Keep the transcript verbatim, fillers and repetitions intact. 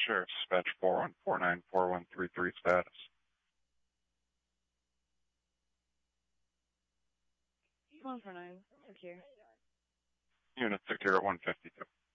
Sheriff Dispatch four one four nine four one three three status. one four nine, secure. Unit secure at one fifty-two.